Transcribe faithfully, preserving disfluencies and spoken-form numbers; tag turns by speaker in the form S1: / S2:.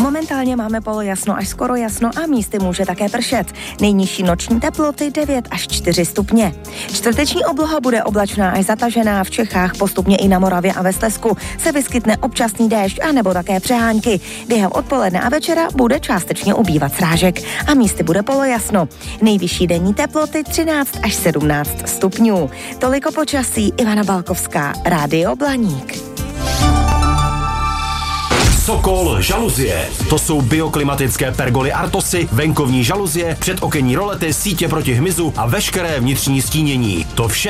S1: Momentálně máme polojasno až skoro jasno a místy může také pršet. Nejnižší noční teploty devět až čtyři stupně. Čtvrteční obloha bude oblačná až zatažená. V Čechách postupně i na Moravě a ve Slezsku se vyskytne občasný déšť a nebo také přehánky. Během odpoledne a večera bude částečně ubývat srážek a místy bude polojasno. Nejvyšší denní teploty třináct až sedmnáct stupňů. Toliko počasí. Ivana Balkovská, Rádio Blaník.
S2: Sokol žaluzie. To jsou bioklimatické pergoly Artosy, venkovní žaluzie, předokenní rolety, sítě proti hmyzu a veškeré vnitřní stínění. To vše